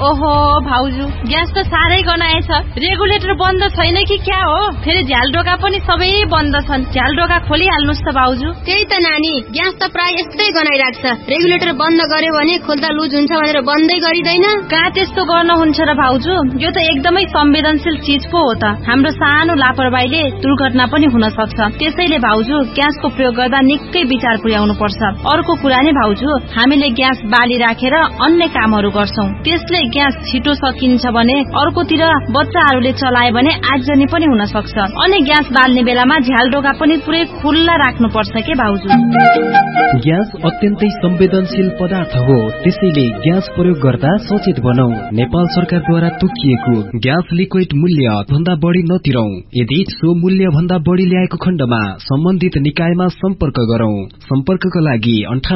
ओहो भाउजू, ग्यास त साह्रै गनाएछ। रेगुलेटर बन्द छैन कि क्या हो? फेरि झ्यालडोका पनि सबै बन्द छन्। झ्यालडोका खोलिहाल्नुस् त भाउजू। त्यही त नानी, ग्यास त प्राय यस्तै गनाइराख्छ। रेगुलेटर बन्द गर्यो भने खोल्दा लुज हुन्छ भनेर बन्दै गरिदैन। कहाँ त्यस्तो गर्नुहुन्छ र भाउजू? यो त एकदमै संवेदनशील चीज पो हो त। हाम्रो सानो लापरवाहीले दुर्घटना पनि हुन सक्छ। त्यसैले भाउजू, ग्यासको प्रयोग गर्दा निकै विचार पुर्याउनु पर्छ। अर्को कुरा नि भाउजू, हामीले ग्यास बाली राखेर अन्य कामहरू गर्छौं। त्यसले ग्यास छिटो सकिन्छ भने अर्कोतिर बच्चाहरूले चलाए भने आगजनी पनि हुन सक्छ। अनि ग्यास बाल्ने बेलामा झ्यालडोका पनि पुरै खुल्ला राख्नुपर्छ के भाउजू? ग्यास अत्यन्तै संवेदनशील पदार्थ हो, त्यसैले ग्यास प्रयोग गर्दा सचेत बनौ। नेपाल सरकारद्वारा तोकिएको ग्यास लिक्विड मूल्य भन्दा बढी नतिरौ। यदि सो मूल्य भन्दा बढी ल्याएको खण्डमा सम्बन्धित निकायमा सम्पर्क गरौं। सम्पर्कका लागि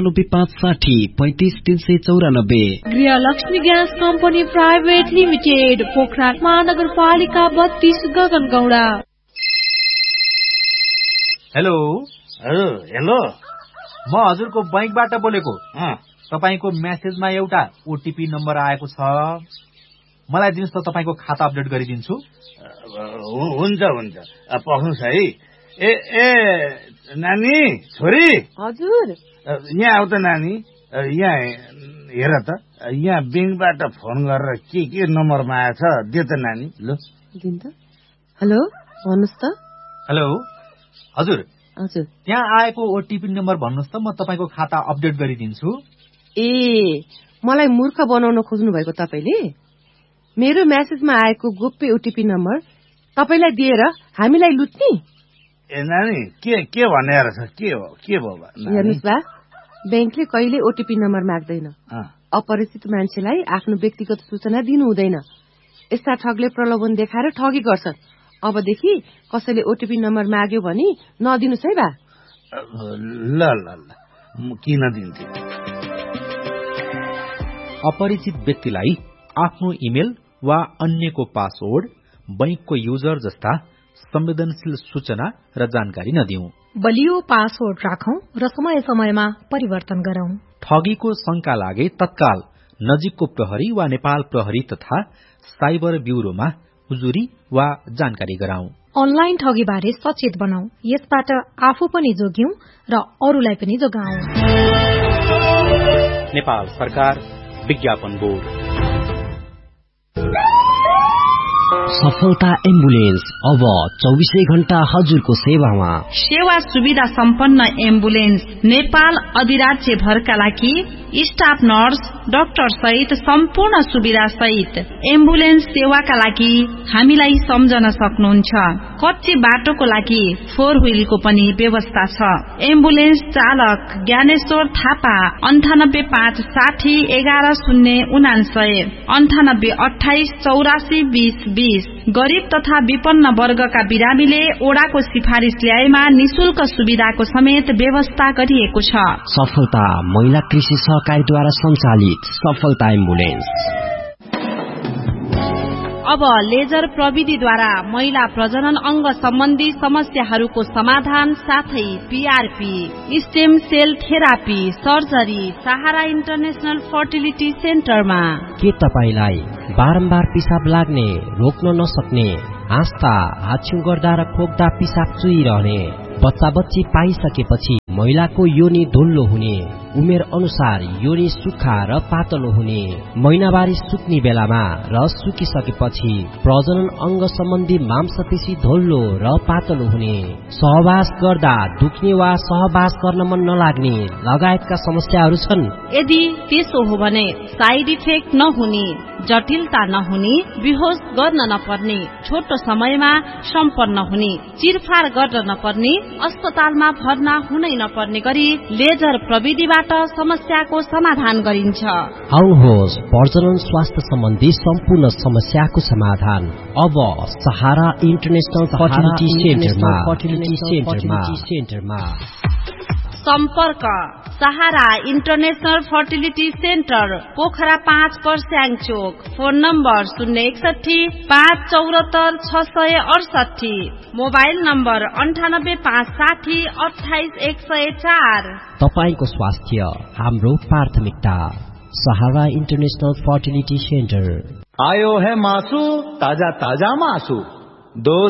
9856035394। गृहलक्ष्मी gas company private limited, Pokhara महानगरपालिका 32, गगनगौडा। हेलो हेलो, म हजुरको बैंकबाट बोलेको। तपाईको मेसेजमा एउटा ओटीपी नम्बर आएको छ, मलाई दिनुस् त, तपाईको खाता अपडेट गरिदिन्छु। हुन्छ पख्नुस् है। ए नानी, छोरी, हजुर यहाँ आउ त नानी। यहाँ हेर त, यहाँ बैंकबाट फोन गरेर के नम्बरमा आएछ दे त नानी। ल दिन त। हेलो भन्नुस् त। हेलो हजुर, हजुर त्यहाँ आएको ओटीपी नम्बर भन्नुस् त, म तपाईको खाता अपडेट गरिदिन्छु। ए, मलाई मूर्ख बनाउन खोज्नु भएको तपाईले? मेरो मेसेजमा आएको गोप्य ओटीपी नम्बर तपाईलाई दिएर हामीलाई लुट्ने? ए नानी, के भन्ने रहेछ? के भयो? हेर्नुस् बा, बैंकले कहिले ओटीपी नम्बर माग्दैन। अपरिचित मान्छेलाई आफ्नो व्यक्तिगत सूचना दिनु हुँदैन। यस्ता ठगले प्रलोभन देखाएर ठगी गर्छन्। अबदेखि कसैले ओटीपी नम्बर माग्यो भने नदिनुस् है बा। ल किन दिन्थे? अपरिचित व्यक्तिलाई आफ्नो इमेल वा अन्यको पासवर्ड, बैंकको युजर जस्ता संवेदनशील सूचना र जानकारी नदिऊ। बलियो पासवर्ड राखौं र समय समयमा परिवर्तन गरौं। ठगीको शंका लागे तत्काल नजिकको प्रहरी वा नेपाल प्रहरी तथा साइबर ब्यूरोमा उजुरी वा जानकारी गराउँ। अनलाइन ठगी बारे सचेत बनाऊ। यसबाट आफू पनि जोग्यौं र अरूलाई पनि जोगाऊ। नेपाल सरकार, विज्ञापन बोर्ड। सफलता एम्बुलेन्स अब 24 घण्टा हजुरको सेवामा। सेवा सुविधा सम्पन्न एम्बुलेन्स नेपाल अधिराज्य भरका लागि स्टाफ नर्स, डाक्टर सहित सम्पूर्ण सुविधा सहित एम्बुलेन्स सेवाका लागि हामीलाई सम्झन सक्नुहुन्छ। कच्ची बाटोको लागि 4 व्हीलको पनि व्यवस्था छ। एम्बुलेन्स चालक ज्ञानेश्वर थापा 9856 1109 9828842020। गरीब तथा विपन्न वर्गका बिरामीले ओडाको सिफारिस ल्याएमा निशुल्क सुविधाको समेत व्यवस्था गरिएको छ। सफलता महिला कृषि सहकारीद्वारा सञ्चालित सफलता एम्बुलेन्स। अब लेजर प्रविधिद्वारा महिला प्रजनन अंग सम्बन्धी समस्याहरूको समाधान साथै PRP, stem sale therapy, surgery सहारा इन्टरनेशनल फर्टिलिटी सेन्टरमा। के तपाईलाई बारम्बार पिसाब लाग्ने, रोक्न नसक्ने, आस्था, हाछ्यु गर्दा र खोक्दा पिसाब चुइरहने, बच्चा बच्ची पाइसकेपछि महिलाको योनि धुल्लो हुने, उमेर अनुसार योनि सुक्खा र पातलो हुने, महिनावारी सुक्ने बेलामा र सुकिसकेपछि प्रजनन अंग सम्बन्धी मांसपेशी धुल्लो र पातलो हुने, सहवास गर्दा दुख्ने वा सहवास गर्न मन नलाग्ने लगायतका समस्याहरू छन्? यदि त्यसो हो भने साइड इफेक्ट नहुने, जटिलता नहुने, बेहोस गर्न नपर्ने, छोटो समयमा सम्पन्न हुने, चिरफार गर्न नपर्ने, अस्पतालमा भर्ना हुनै नपर्ने गरी लेजर प्रविधिबाट समस्याको समाधान गरिन्छ। आउनुहोस्, प्रजनन स्वास्थ्य सम्बन्धी सम्पूर्ण समस्याको समाधान अब सहारा इन्टरनेशनल फर्टिलिटी सेन्टरमा। सम्पर्क सहारा इन्टरनेशनल फर्टिलिटी सेन्टर, पोखरा 5 पर्स्याङ चोक। Phone number 061 574 668। Mobile number 9856 28 104। तपाईको स्वास्थ्य हाम्रो प्राथमिकता। सहारा इंटरनेशनल फर्टिलिटी सेन्टर। आयो है मासु, ताजा ताजा मासु, 2